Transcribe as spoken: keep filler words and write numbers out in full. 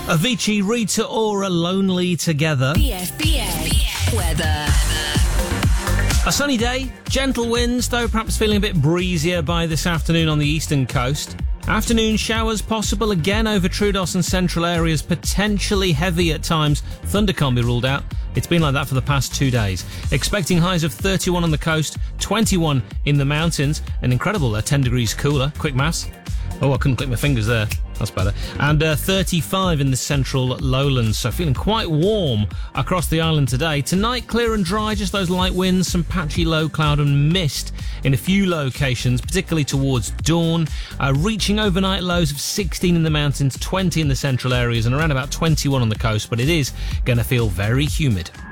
Avicii, Rita Ora, Lonely Together. B F B A weather. A sunny day, gentle winds, though perhaps feeling a bit breezier by this afternoon on the eastern coast. Afternoon showers possible again over Troodos and central areas, potentially heavy at times. Thunder can't be ruled out. It's been like that for the past two days. Expecting highs of thirty-one on the coast, twenty-one in the mountains, an incredible uh, ten degrees cooler. Quick maths. Oh, I couldn't click my fingers there. That's better. And uh, thirty-five in the central lowlands, so feeling quite warm across the island today. Tonight, clear and dry, just those light winds, some patchy low cloud and mist in a few locations, particularly towards dawn, uh, reaching overnight lows of sixteen in the mountains, twenty in the central areas, and around about twenty-one on the coast, but it is going to feel very humid.